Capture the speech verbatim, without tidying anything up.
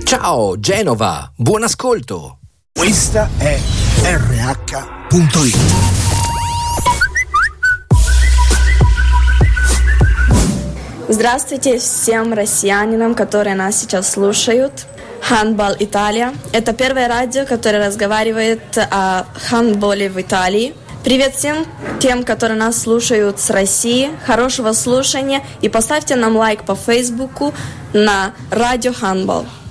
Ciao Genova, buon ascolto. Questa è R H punto I T. Здравствуйте всем россиянам, которые нас сейчас слушают. Handball Italia – это первое радио, которое разговаривает о хандболе в Италии. Привет всем тем, которые нас слушают с России. Хорошего слушания и поставьте нам лайк по Фейсбуку на радио Handball.